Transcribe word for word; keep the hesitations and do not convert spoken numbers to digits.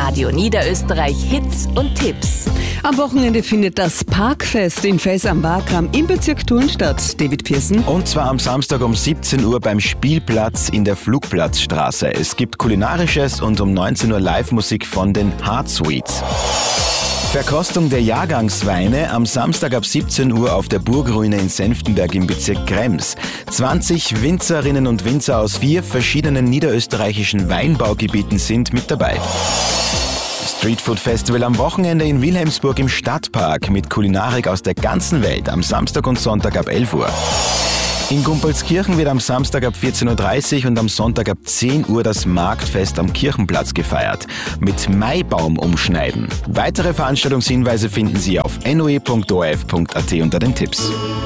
Radio Niederösterreich Hits und Tipps. Am Wochenende findet das Parkfest in Fels am Wagram im Bezirk Thurn statt. David Pearson. Und zwar am Samstag um siebzehn Uhr beim Spielplatz in der Flugplatzstraße. Es gibt Kulinarisches und um neunzehn Uhr Live-Musik von den Heart Sweets. Verkostung der Jahrgangsweine am Samstag ab siebzehn Uhr auf der Burgruine in Senftenberg im Bezirk Krems. zwanzig Winzerinnen und Winzer aus vier verschiedenen niederösterreichischen Weinbaugebieten sind mit dabei. Streetfood Festival am Wochenende in Wilhelmsburg im Stadtpark mit Kulinarik aus der ganzen Welt am Samstag und Sonntag ab elf Uhr. In Gumpolskirchen wird am Samstag ab vierzehn Uhr dreißig und am Sonntag ab zehn Uhr das Marktfest am Kirchenplatz gefeiert. Mit Maibaum umschneiden. Weitere Veranstaltungshinweise finden Sie auf n o e punkt o r f punkt a t unter den Tipps.